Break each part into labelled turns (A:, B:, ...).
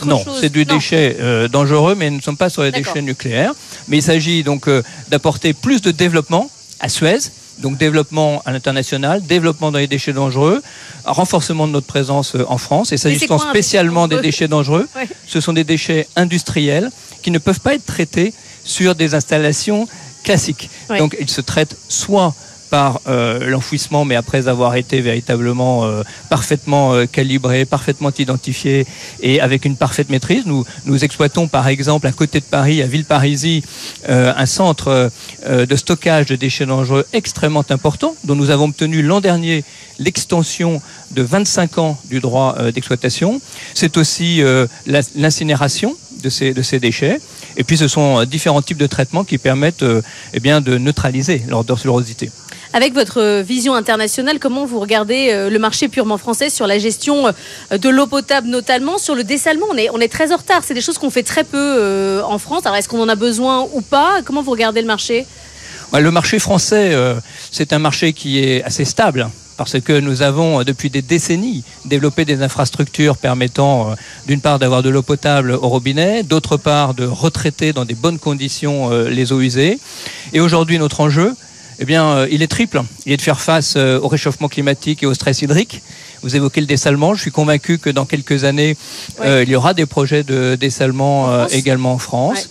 A: autre chose?
B: Non, c'est du déchet dangereux, mais nous ne sommes pas sur les déchets nucléaires. Mais il s'agit donc d'apporter plus de développement à Suez. Donc développement à l'international, développement dans les déchets dangereux, renforcement de notre présence en France. Et s'agissant spécialement des déchets dangereux, ce sont des déchets industriels qui ne peuvent pas être traités sur des installations classiques. Donc ils se traitent soit par l'enfouissement, mais après avoir été véritablement parfaitement calibré, parfaitement identifié et avec une parfaite maîtrise. Nous exploitons par exemple à côté de Paris, à Villeparisis, un centre de stockage de déchets dangereux extrêmement important, dont nous avons obtenu l'an dernier l'extension de 25 ans du droit d'exploitation. C'est aussi l'incinération de ces déchets. Et puis ce sont différents types de traitements qui permettent de neutraliser leur dangerosité.
A: Avec votre vision internationale, comment vous regardez le marché purement français sur la gestion de l'eau potable, notamment sur le dessalement? On est très en retard. C'est des choses qu'on fait très peu en France. Alors, est-ce qu'on en a besoin ou pas? Comment vous regardez le marché?
B: Le marché français, c'est un marché qui est assez stable, parce que nous avons, depuis des décennies, développé des infrastructures permettant, d'une part, d'avoir de l'eau potable au robinet, d'autre part, de retraiter dans des bonnes conditions les eaux usées. Et aujourd'hui, notre enjeu, il est triple. Il est de faire face au réchauffement climatique et au stress hydrique. Vous évoquez le dessalement. Je suis convaincu que dans quelques années, il y aura des projets de dessalement également en France.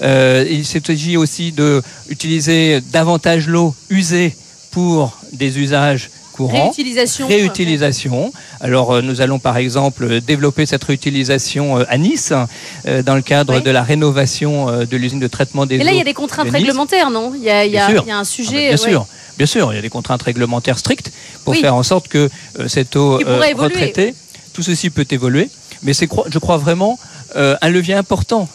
B: Il s'agit aussi d'utiliser davantage l'eau usée pour des usages courants. Réutilisation. Alors, nous allons par exemple développer cette réutilisation à Nice, dans le cadre de la rénovation de l'usine de traitement des eaux.
A: Et là, il y a des contraintes réglementaires, non? Il y a un sujet.
B: Bien sûr, il y a des contraintes réglementaires strictes pour faire en sorte que cette eau retraitée, tout ceci peut évoluer. Mais c'est, je crois vraiment, un levier important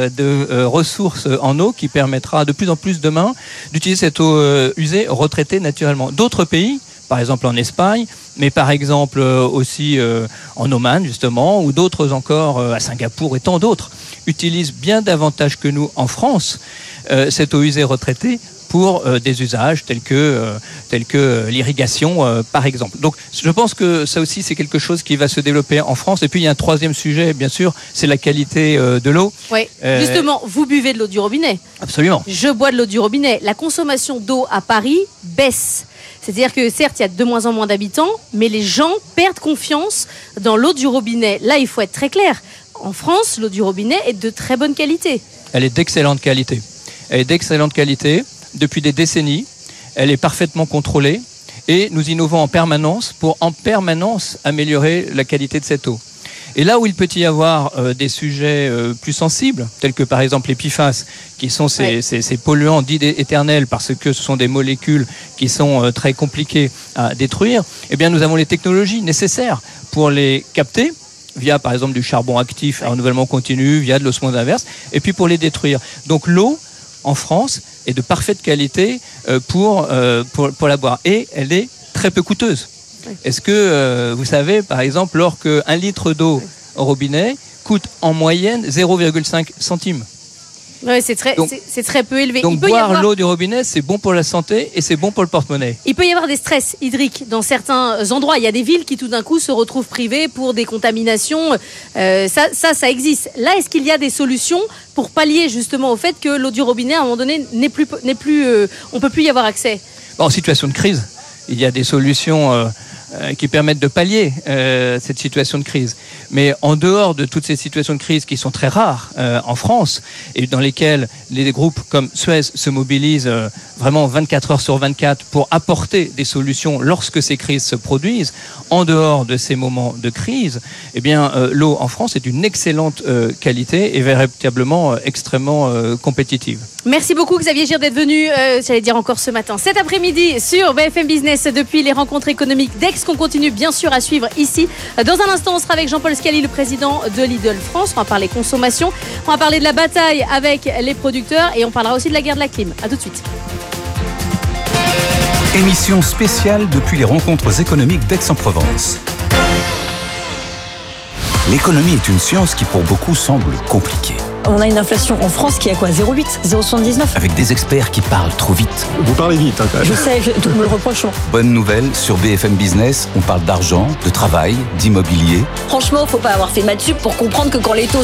B: de ressources en eau qui permettra de plus en plus demain d'utiliser cette eau usée retraitée naturellement. D'autres pays, par exemple en Espagne, mais par exemple aussi en Oman justement, ou d'autres encore à Singapour et tant d'autres, utilisent bien davantage que nous en France cette eau usée retraitée pour des usages tels que l'irrigation par exemple. Donc je pense que ça aussi c'est quelque chose qui va se développer en France. Et puis il y a un troisième sujet bien sûr, c'est la qualité de l'eau.
A: Oui, justement, vous buvez de l'eau du robinet.
B: Absolument.
A: Je bois de l'eau du robinet. La consommation d'eau à Paris baisse. C'est-à-dire que certes, il y a de moins en moins d'habitants, mais les gens perdent confiance dans l'eau du robinet. Là, il faut être très clair. En France, l'eau du robinet est de très bonne qualité.
B: Elle est d'excellente qualité. Depuis des décennies. Elle est parfaitement contrôlée et nous innovons en permanence pour en permanence améliorer la qualité de cette eau. Et là où il peut y avoir des sujets plus sensibles, tels que par exemple les PFAS, qui sont ces polluants dits éternels parce que ce sont des molécules qui sont très compliquées à détruire, eh bien nous avons les technologies nécessaires pour les capter, via par exemple du charbon actif à renouvellement continu, via de l'osmose inverse, et puis pour les détruire. Donc l'eau, en France, est de parfaite qualité pour la boire. Et elle est très peu coûteuse. Est-ce que vous savez, par exemple, alors qu'un litre d'eau au robinet coûte en moyenne 0,5 centimes?
A: Oui, c'est très peu élevé.
B: Donc boire l'eau du robinet, c'est bon pour la santé et c'est bon pour le porte-monnaie.
A: Il peut y avoir des stress hydriques dans certains endroits. Il y a des villes qui tout d'un coup se retrouvent privées pour des contaminations. Ça existe. Là, est-ce qu'il y a des solutions pour pallier justement au fait que l'eau du robinet, à un moment donné, on peut plus y avoir accès?
B: En situation de crise, il y a des solutions qui permettent de pallier cette situation de crise. Mais en dehors de toutes ces situations de crise qui sont très rares en France et dans lesquelles les groupes comme Suez se mobilisent vraiment 24 heures sur 24 pour apporter des solutions lorsque ces crises se produisent, en dehors de ces moments de crise, eh bien l'eau en France est d'une excellente qualité et véritablement extrêmement compétitive.
A: Merci beaucoup Xavier Girre d'être venu, j'allais dire encore ce matin, cet après-midi sur BFM Business depuis les rencontres économiques d'Aix qu'on continue bien sûr à suivre ici. Dans un instant, on sera avec Jean-Paul Scali, le président de Lidl France. On va parler consommation, on va parler de la bataille avec les producteurs et on parlera aussi de la guerre de la clim. À tout de suite.
C: Émission spéciale depuis les rencontres économiques d'Aix-en-Provence. L'économie est une science qui pour beaucoup semble compliquée.
D: On a une inflation en France qui est à quoi? 0,8, 0,79.
C: Avec des experts qui parlent trop vite.
E: Vous parlez vite, hein, quand même.
D: Je sais, tout me le reprochons.
C: Bonne nouvelle, sur BFM Business, on parle d'argent, de travail, d'immobilier.
D: Franchement, faut pas avoir fait maths sup pour comprendre que quand les taux